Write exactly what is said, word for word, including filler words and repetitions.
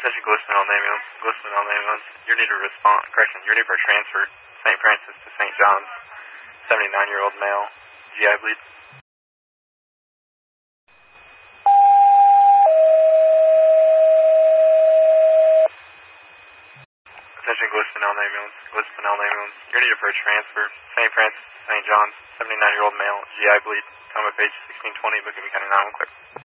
Attention Glisson ambulance. Glisson ambulance. You're needed to respond. Correction, you're needed for transfer. Saint Francis to Saint John's. seventy-nine-year-old male. G I bleed. Attention Glisson ambulance. Glisson ambulance. You're needed for a transfer. Saint Francis to Saint John's. seventy-nine-year-old male. G I bleed. Come at page sixteen twenty. Booking County nine one clear.